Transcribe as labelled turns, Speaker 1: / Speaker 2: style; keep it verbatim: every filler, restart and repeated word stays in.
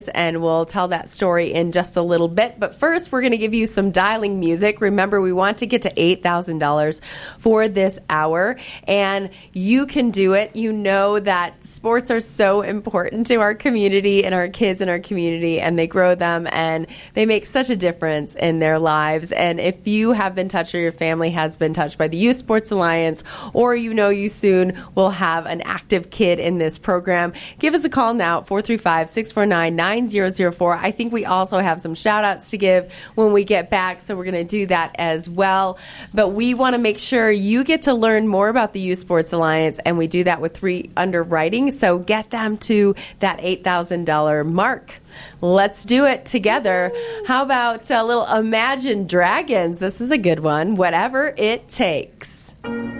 Speaker 1: and we'll tell that story in just a little bit. But first, we're going to give you some dialing music. Remember, we want to get to eight thousand dollars for this hour, and you can do it. You know that sports are so important to our community and our kids in our community, and they grow them, and they make such a difference in their lives. And if you have been touched or your family has been touched by the Youth Sports Alliance, or you know you soon will have an active kid in this program, give us a call now, four three five, six four nine, nine zero zero four. I think we also have some shout outs to give when we get back, so we're going to do that as well. But we want to make sure you get to learn more about the Youth Sports Alliance, and we do that with three underwriting, so get them to that eight thousand dollars mark. Let's do it together. How about a little Imagine Dragons? This is a good one. Whatever it takes.